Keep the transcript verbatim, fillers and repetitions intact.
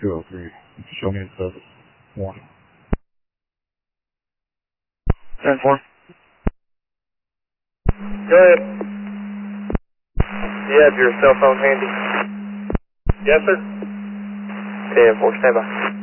two oh three. Show me the service. Warning. ten four. Go ahead. Do you have your cell phone handy? Yes, sir. ten four, stand by.